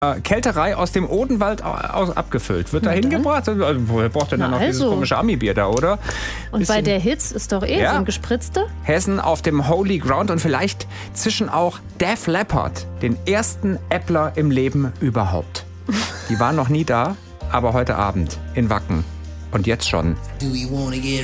Kälterei aus dem Odenwald abgefüllt. Wird da hingebracht? Woher braucht denn dann noch dieses komische Ami-Bier da, oder? Und bei der Hitze ist doch so ein gespritzte. Hessen auf dem Holy Ground und vielleicht zischen auch Def Leppard, den ersten Äppler im Leben überhaupt. Die waren noch nie da, aber heute Abend in Wacken. Und jetzt schon.